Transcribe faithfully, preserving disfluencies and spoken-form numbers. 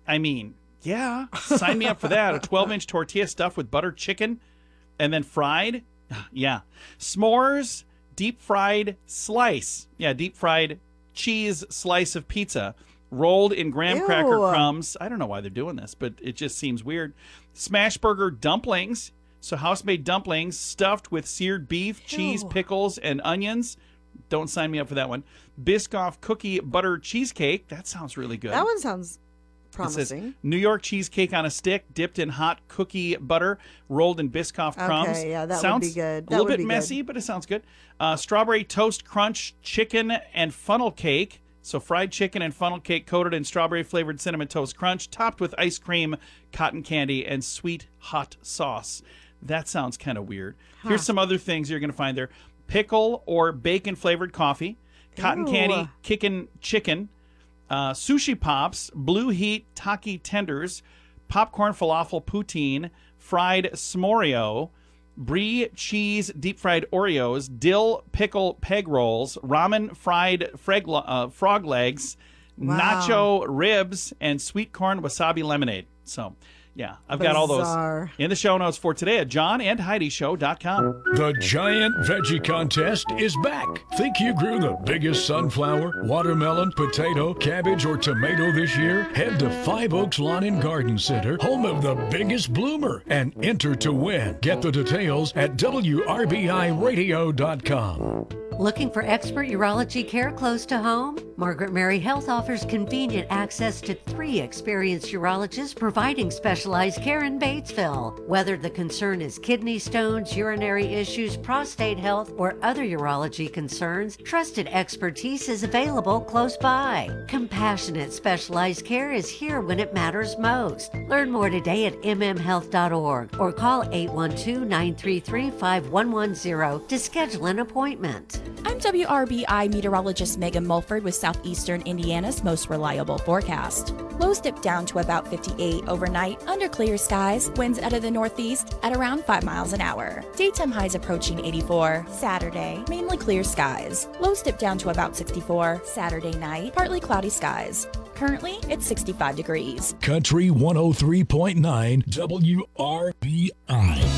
I mean, yeah, sign me up for that. A twelve-inch tortilla stuffed with buttered chicken and then fried. Yeah. S'mores, deep-fried slice. Yeah, deep-fried cheese slice of pizza rolled in graham Ew. cracker crumbs. I don't know why they're doing this, but it just seems weird. Smash burger dumplings. So house-made dumplings stuffed with seared beef, Ew. cheese, pickles, and onions. Don't sign me up for that one. Biscoff cookie butter cheesecake. That sounds really good. That one sounds It says promising. New York cheesecake on a stick, dipped in hot cookie butter, rolled in Biscoff crumbs. Okay, yeah, that would sounds be good. A That little would bit be good. messy, but it sounds good. Uh, strawberry toast crunch chicken and funnel cake. So fried chicken and funnel cake coated in strawberry flavored cinnamon toast crunch, topped with ice cream, cotton candy, and sweet hot sauce. That sounds kind of weird. Here's some other things you're going to find there. Pickle or bacon flavored coffee, cotton Ew. candy kickin' chicken, uh, sushi pops, blue heat taki tenders, popcorn falafel poutine, fried s'moreo, brie cheese deep fried Oreos, dill pickle peg rolls, ramen fried freg, uh, frog legs, Wow. nacho ribs, and sweet corn wasabi lemonade. So, yeah, I've got all those Bizarre. in the show notes for today at john and heidi show dot com. The Giant Veggie Contest is back. Think you grew the biggest sunflower, watermelon, potato, cabbage, or tomato this year? Head to Five Oaks Lawn and Garden Center, home of the biggest bloomer, and enter to win. Get the details at W R B I radio dot com. Looking for expert urology care close to home? Margaret Mary Health offers convenient access to three experienced urologists providing specialized care in Batesville. Whether the concern is kidney stones, urinary issues, prostate health, or other urology concerns, trusted expertise is available close by. Compassionate specialized care is here when it matters most. Learn more today at m m health dot org or call eight one two, nine three three, five one one zero to schedule an appointment. I'm W R B I meteorologist Megan Mulford with Southeastern Indiana's most reliable forecast. Lows dip down to about fifty-eight overnight under clear skies, winds out of the northeast at around five miles an hour. Daytime highs approaching eighty-four. Saturday, mainly clear skies. Lows dip down to about sixty-four. Saturday night, partly cloudy skies. Currently, it's sixty-five degrees. Country one oh three point nine W R B I.